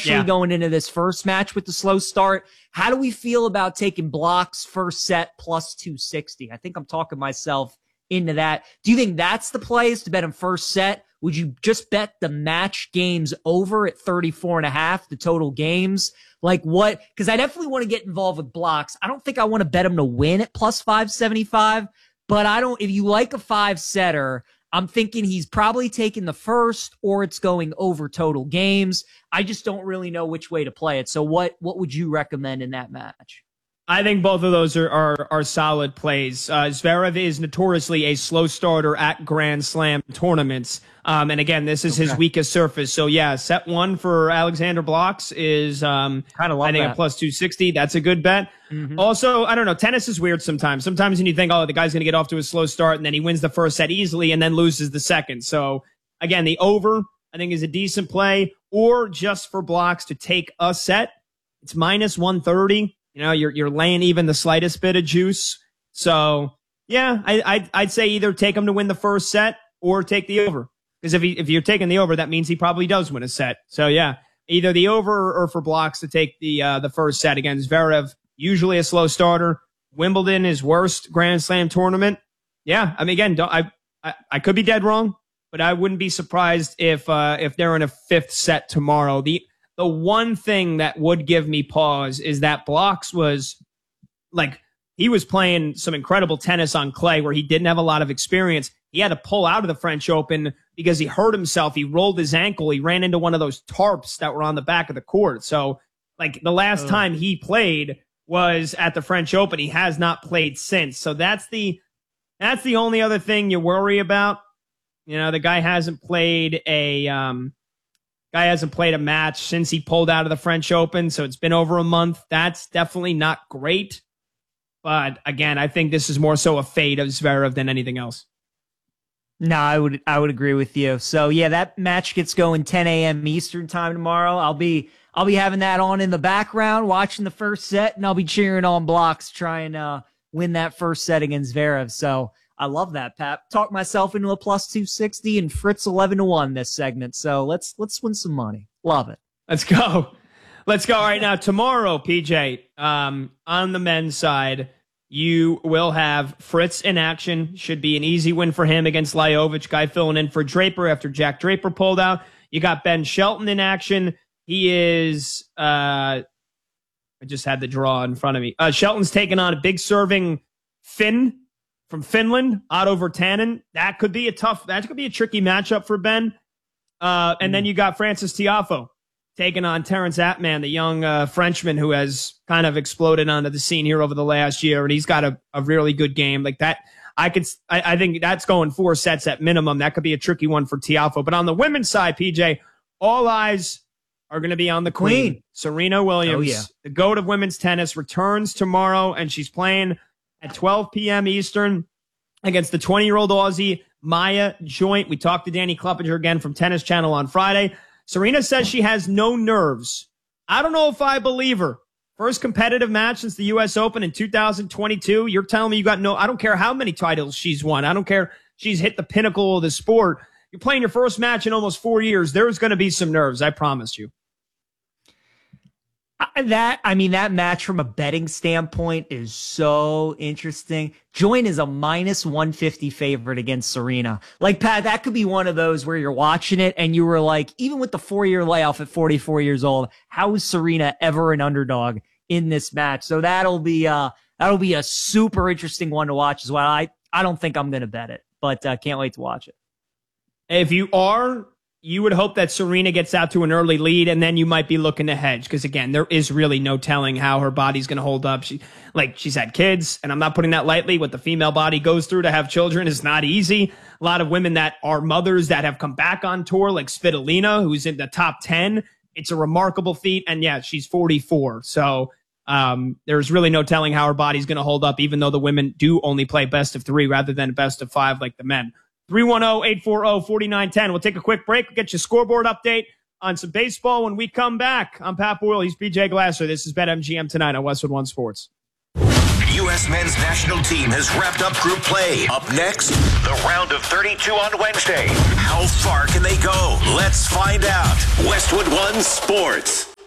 especially going into this first match with the slow start. How do we feel about taking blocks first set plus 260? I think I'm talking myself into that. Do you think that's the play, is to bet him first set? Would you just bet the match games over at 34.5, the total games? Like what? Because I definitely want to get involved with blocks. I don't think I want to bet him to win at plus 575, but if you like a 5-setter, I'm thinking he's probably taking the first, or it's going over total games. I just don't really know which way to play it. So what would you recommend in that match? I think both of those are solid plays. Zverev is notoriously a slow starter at Grand Slam tournaments. And again, this is his weakest surface. So yeah, set one for Alexander Blocks is, I think a plus 260. That's a good bet. Mm-hmm. Also, I don't know. Tennis is weird sometimes. Sometimes when you think, oh, the guy's going to get off to a slow start, and then he wins the first set easily and then loses the second. So again, the over, I think, is a decent play, or just for Blocks to take a set. It's minus 130. You know, you're laying even the slightest bit of juice. So yeah, I'd say either take him to win the first set or take the over. Because if you're taking the over, that means he probably does win a set. So yeah, either the over or for Blocks to take the first set against Zverev. Usually a slow starter. Wimbledon, his worst Grand Slam tournament. Yeah, I mean, again, I could be dead wrong, but I wouldn't be surprised if they're in a fifth set tomorrow. The one thing that would give me pause is that Blocks was like, he was playing some incredible tennis on clay where he didn't have a lot of experience. He had to pull out of the French Open because he hurt himself. He rolled his ankle. He ran into one of those tarps that were on the back of the court. So like the last time he played was at the French Open. He has not played since. So that's the only other thing you worry about. You know, the guy hasn't played a match since he pulled out of the French Open. So it's been over a month. That's definitely not great. But again, I think this is more so a fade of Zverev than anything else. No, I would agree with you. So yeah, that match gets going 10 a.m. Eastern time tomorrow. I'll be having that on in the background, watching the first set, and I'll be cheering on Blocks, trying to win that first set against Zverev. So I love that, Pat. Talk myself into a plus 260 and Fritz 11-1 this segment. So let's win some money. Love it. Let's go. Let's go right now. Tomorrow, PJ, on the men's side, you will have Fritz in action. Should be an easy win for him against Lajovic. Guy filling in for Draper after Jack Draper pulled out. You got Ben Shelton in action. He is, I just had the draw in front of me. Shelton's taking on a big serving Finn from Finland, Otto Virtanen. That could be a tricky matchup for Ben. And then you got Francis Tiafoe taking on Terence Atman, the young Frenchman who has kind of exploded onto the scene here over the last year. And he's got a really good game like that. I think that's going 4 sets at minimum. That could be a tricky one for Tiafoe. But on the women's side, PJ, all eyes are going to be on the Queen. Serena Williams, the GOAT of women's tennis, returns tomorrow, and she's playing at 12 p.m. Eastern against the 20-year-old Aussie, Maya Joint. We talked to Danny Kleppinger again from Tennis Channel on Friday. Serena says she has no nerves. I don't know if I believe her. First competitive match since the U.S. Open in 2022. You're telling me you got no, I don't care how many titles she's won. I don't care. She's hit the pinnacle of the sport. You're playing your first match in almost 4 years. There's going to be some nerves. I promise you. That match from a betting standpoint is so interesting. Joint is a minus 150 favorite against Serena. Like, Pat, that could be one of those where you're watching it and you were like, even with the 4-year layoff at 44 years old, how is Serena ever an underdog in this match? So that'll be a super interesting one to watch as well. I don't think I'm going to bet it, but can't wait to watch it. If you are, you would hope that Serena gets out to an early lead, and then you might be looking to hedge. Because again, there is really no telling how her body's going to hold up. She's had kids, and I'm not putting that lightly. What the female body goes through to have children is not easy. A lot of women that are mothers that have come back on tour, like Svitolina, who's in the top 10. It's a remarkable feat. And yeah, she's 44. So there's really no telling how her body's going to hold up, even though the women do only play best of 3 rather than best of 5 like the men. 310-840-4910. We'll take a quick break. We'll get you a scoreboard update on some baseball when we come back. I'm Pat Boyle. He's PJ Glasser. This is BetMGM tonight on Westwood One Sports. U.S. men's national team has wrapped up group play. Up next, the round of 32 on Wednesday. How far can they go? Let's find out. Westwood One Sports.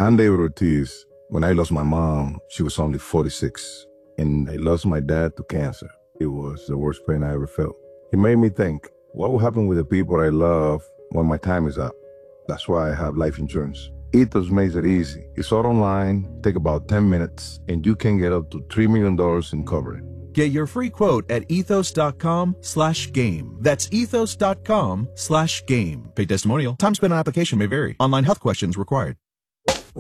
I'm David Ortiz. When I lost my mom, she was only 46. And I lost my dad to cancer. It was the worst pain I ever felt. It made me think, what will happen with the people I love when my time is up? That's why I have life insurance. Ethos makes it easy. It's all online, take about 10 minutes, and you can get up to $3 million in coverage. Get your free quote at ethos.com/game. That's ethos.com/game. Paid testimonial. Time spent on application may vary. Online health questions required.